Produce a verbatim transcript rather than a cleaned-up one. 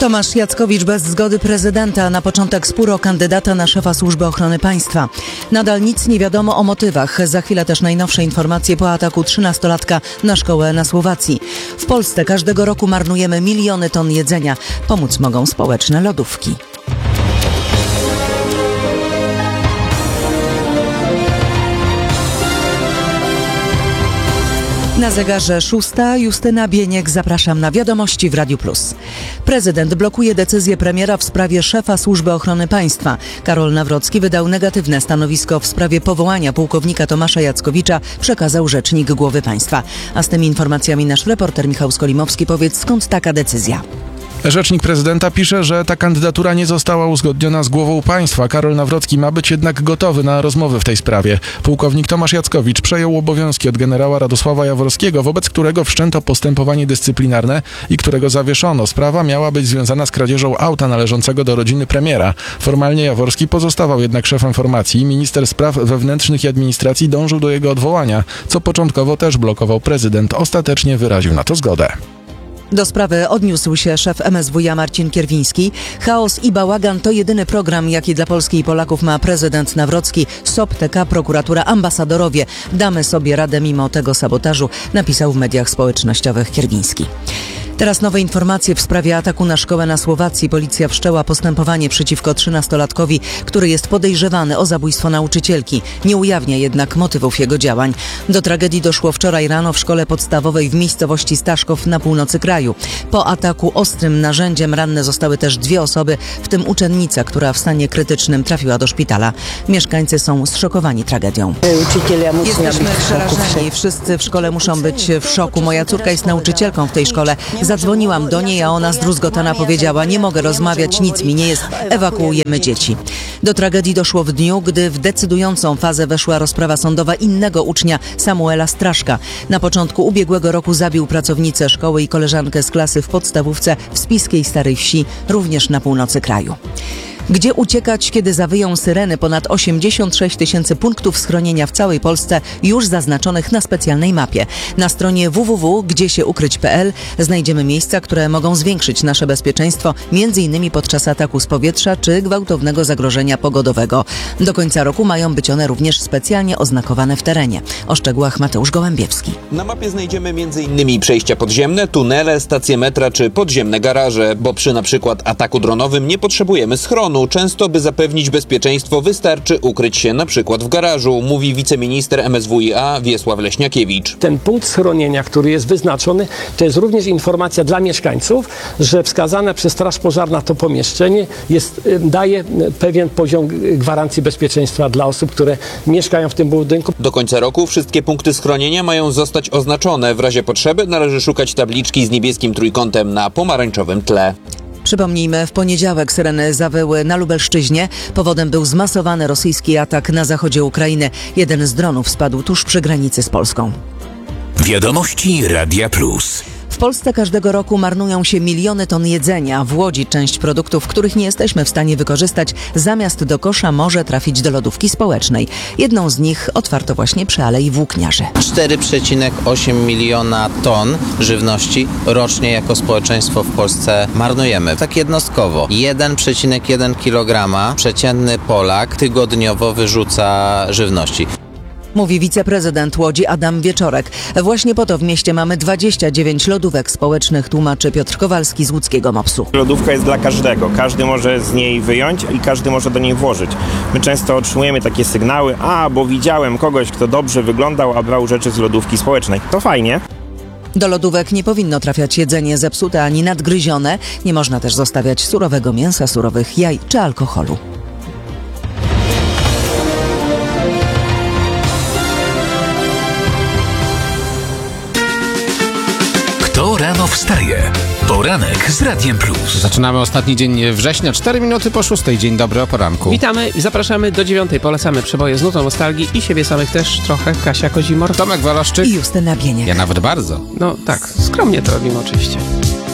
Tomasz Jackowicz bez zgody prezydenta. Na początek spór o kandydata na szefa Służby Ochrony Państwa. Nadal nic nie wiadomo o motywach. Za chwilę też najnowsze informacje po ataku trzynastolatka na szkołę na Słowacji. W Polsce każdego roku marnujemy miliony ton jedzenia. Pomóc mogą społeczne lodówki. Na zegarze szósta. Justyna Bieniek. Zapraszam na Wiadomości w Radiu Plus. Prezydent blokuje decyzję premiera w sprawie szefa Służby Ochrony Państwa. Karol Nawrocki wydał negatywne stanowisko w sprawie powołania pułkownika Tomasza Jackowicza, przekazał rzecznik głowy państwa. A z tymi informacjami nasz reporter Michał Skolimowski. Powiedz, skąd taka decyzja? Rzecznik prezydenta pisze, że ta kandydatura nie została uzgodniona z głową państwa. Karol Nawrocki ma być jednak gotowy na rozmowy w tej sprawie. Pułkownik Tomasz Jackowicz przejął obowiązki od generała Radosława Jaworskiego, wobec którego wszczęto postępowanie dyscyplinarne i którego zawieszono. Sprawa miała być związana z kradzieżą auta należącego do rodziny premiera. Formalnie Jaworski pozostawał jednak szefem formacji. Minister spraw wewnętrznych i administracji dążył do jego odwołania, co początkowo też blokował prezydent. Ostatecznie wyraził na to zgodę. Do sprawy odniósł się szef M S W iA Marcin Kierwiński. Chaos i bałagan to jedyny program, jaki dla Polski i Polaków ma prezydent Nawrocki. S O P, T K, prokuratura, ambasadorowie. Damy sobie radę mimo tego sabotażu, napisał w mediach społecznościowych Kierwiński. Teraz nowe informacje w sprawie ataku na szkołę na Słowacji. Policja wszczęła postępowanie przeciwko trzynastolatkowi, który jest podejrzewany o zabójstwo nauczycielki. Nie ujawnia jednak motywów jego działań. Do tragedii doszło wczoraj rano w szkole podstawowej w miejscowości Staszków na północy kraju. Po ataku ostrym narzędziem ranne zostały też dwie osoby, w tym uczennica, która w stanie krytycznym trafiła do szpitala. Mieszkańcy są zszokowani tragedią. Jesteśmy przerażeni. Wszyscy w szkole muszą być w szoku. Moja córka jest nauczycielką w tej szkole. Zadzwoniłam do niej, a ona zdruzgotana powiedziała: nie mogę rozmawiać, nic mi nie jest, ewakuujemy dzieci. Do tragedii doszło w dniu, gdy w decydującą fazę weszła rozprawa sądowa innego ucznia, Samuela Straszka. Na początku ubiegłego roku zabił pracownicę szkoły i koleżankę z klasy w podstawówce w Spiskiej Starej Wsi, również na północy kraju. Gdzie uciekać, kiedy zawyją syreny? Ponad osiemdziesiąt sześć tysięcy punktów schronienia w całej Polsce już zaznaczonych na specjalnej mapie. Na stronie w w w kropka gdzie się ukryć kropka p l znajdziemy miejsca, które mogą zwiększyć nasze bezpieczeństwo, między innymi podczas ataku z powietrza czy gwałtownego zagrożenia pogodowego. Do końca roku mają być one również specjalnie oznakowane w terenie. O szczegółach Mateusz Gołębiewski. Na mapie znajdziemy między innymi przejścia podziemne, tunele, stacje metra czy podziemne garaże, bo przy na przykład ataku dronowym nie potrzebujemy schronu. Często, by zapewnić bezpieczeństwo, wystarczy ukryć się na przykład w garażu, mówi wiceminister M S W iA Wiesław Leśniakiewicz. Ten punkt schronienia, który jest wyznaczony, to jest również informacja dla mieszkańców, że wskazane przez Straż Pożarna to pomieszczenie jest, daje pewien poziom gwarancji bezpieczeństwa dla osób, które mieszkają w tym budynku. Do końca roku wszystkie punkty schronienia mają zostać oznaczone. W razie potrzeby należy szukać tabliczki z niebieskim trójkątem na pomarańczowym tle. Przypomnijmy, w poniedziałek syreny zawyły na Lubelszczyźnie. Powodem był zmasowany rosyjski atak na zachodzie Ukrainy. Jeden z dronów spadł tuż przy granicy z Polską. Wiadomości Radia Plus. W Polsce każdego roku marnują się miliony ton jedzenia. W Łodzi część produktów, których nie jesteśmy w stanie wykorzystać, zamiast do kosza może trafić do lodówki społecznej. Jedną z nich otwarto właśnie przy Alei Włókniarzy. cztery przecinek osiem miliona ton żywności rocznie jako społeczeństwo w Polsce marnujemy. Tak jednostkowo. jeden przecinek jeden kilograma przeciętny Polak tygodniowo wyrzuca żywności. Mówi wiceprezydent Łodzi Adam Wieczorek. Właśnie po to w mieście mamy dwadzieścia dziewięć lodówek społecznych, tłumaczy Piotr Kowalski z łódzkiego mopsu. Lodówka jest dla każdego. Każdy może z niej wyjąć i każdy może do niej włożyć. My często otrzymujemy takie sygnały: a, bo widziałem kogoś, kto dobrze wyglądał, a brał rzeczy z lodówki społecznej. To fajnie. Do lodówek nie powinno trafiać jedzenie zepsute ani nadgryzione. Nie można też zostawiać surowego mięsa, surowych jaj czy alkoholu. Kto rano wstaje? Poranek z Radiem Plus. Zaczynamy ostatni dzień września, cztery minuty po szóstej. Dzień dobry o poranku. Witamy i zapraszamy do dziewiątej. Polecamy przeboje z nutą nostalgii i siebie samych też trochę. Kasia Kozimor, Tomek Waloszczyk i Justyna Bieniek. Ja nawet bardzo. No tak, skromnie to robimy oczywiście.